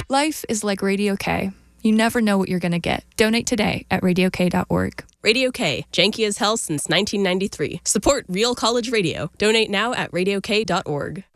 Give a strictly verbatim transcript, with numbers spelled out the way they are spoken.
Life is like Radio K. You never know what you're going to get. Donate today at radio k dot org. Radio K, janky as hell since nineteen ninety-three. Support real college radio. Donate now at radio k dot org.